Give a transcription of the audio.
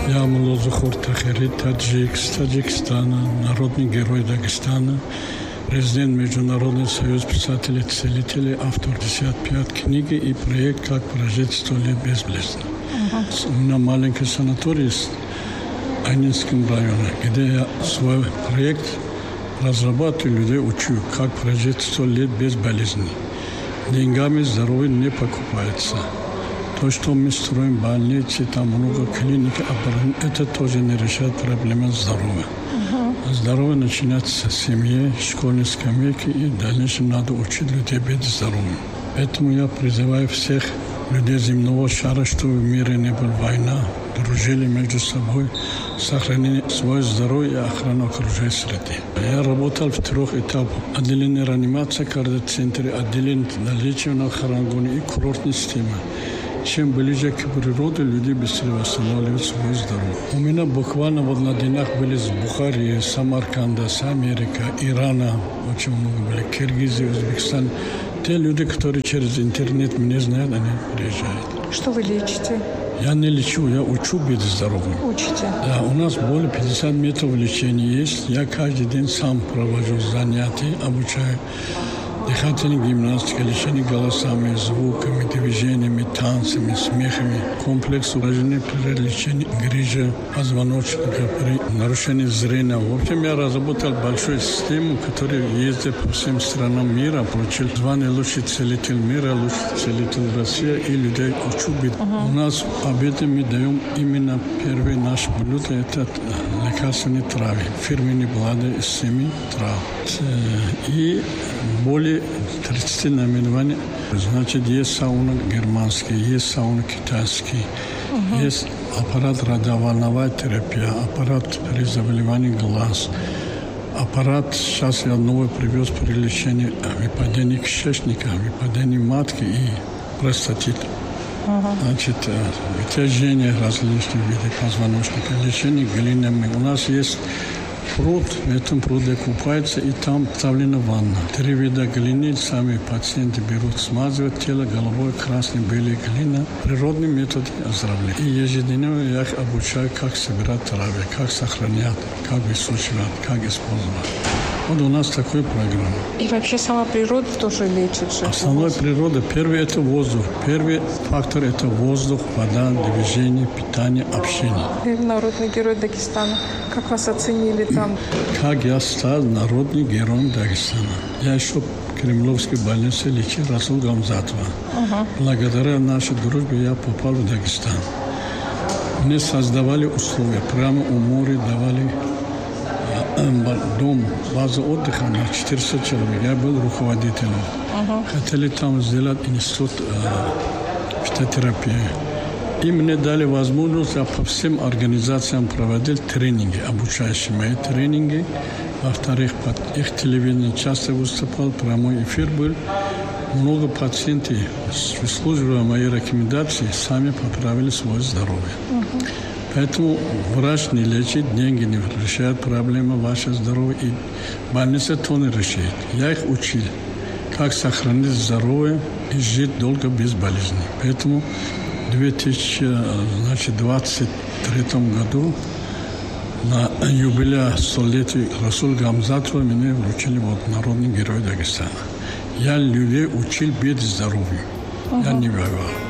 Я Муллозухур Тахери, таджик с Таджикистана, народный герой Дагестана, президент Международный союз писателей-целителей, автор 55 книги и проект «Как прожить 100 лет безболезненно». У меня маленький санаторий в Айнинском районе, где я свой проект разрабатываю, людей учу, как прожить 100 лет безболезненно. Деньгами здоровье не покупается. То, что мы строим больницы, там много клиник, это тоже не решает проблемы здоровья. Здоровье начинается с семьи, школьной скамейки, и в дальнейшем надо учить людей быть здоровыми. Поэтому я призываю всех людей земного шара, чтобы в мире не было война, дружили между собой, сохранили свое здоровье и охрану окружающей среды. Я работал в 3 этапах. Отделение реанимации, кардиоцентре, отделение лечебного Харангуна и курортной системы. Чем ближе к природе, люди быстрее восстанавливают свое здоровье. У меня буквально вот на днях были с Бухари, Самарканда, с Америки, Ирана, очень много были, Киргизии, Узбекистан. Те люди, которые через интернет меня знают, они приезжают. Что вы лечите? Я не лечу, я учу быть здоровым. Учите? Да, у нас более 50 метров лечения есть. Я каждый день сам провожу занятия, обучаю. Дыхательная гимнастика, лечение голосами, звуками, движениями, танцами, смехами, комплекс упражнений при лечении грыжи позвоночника, при нарушении зрения. В общем, я разработал большую систему, которая ездит по всем странам мира, получил звание лучший целитель мира, лучший целитель России, и людей учу быть. У нас в обеде мы даем именно первое наше блюдо, это лекарственные травы, фирменные блюда из 7 трав. И более 30 наименований. Значит, есть сауна германский, есть сауна китайский, есть аппарат радиоволновая терапия, аппарат при заболевании глаз, аппарат, сейчас я новый привез при лечении выпадения кишечника, выпадения матки и простатита. Значит, вытяжение различных видов позвоночника, лечение глинами. У нас есть пруд, в этом пруде купаются, и там вставлена ванна. 3 вида глины сами пациенты берут, смазывают тело головой, красной, белой глина. Природный метод оздоровления. И ежедневно я их обучаю, как собирать травы, как сохранять, как высушивать, как использовать. Вот у нас такая программа. И вообще сама природа тоже лечит же? Основная природа. Первый – это воздух. Первый фактор – это воздух, вода, движение, питание, общение. Вы народный герой Дагестана. Как вас оценили там? Как я стал народным героем Дагестана. Я еще в Кремлевской больнице лечил Расул Гамзатова. Благодаря нашей дружбе я попал в Дагестан. Мне создавали условия. Прямо у моря давали дом, базу отдыха на 400 человек. Я был руководителем. Хотели там сделать институт фитотерапии. И мне дали возможность, я по всем организациям проводил тренинги, обучающие мои тренинги. Во-вторых, под их телевидением часто выступал, прямой эфир был. Много пациентов, выслушивая мои рекомендации, сами поправили свое здоровье. Поэтому врач не лечит, деньги не решают проблемы вашего здоровья, и больница то не решает. Я их учил, как сохранить здоровье и жить долго без болезней. Поэтому в 2023 году на юбилей 100-летия Расул Гамзатова меня вручили вот народный герой Дагестана. Я людей учил быть здоровым. Я не воевал.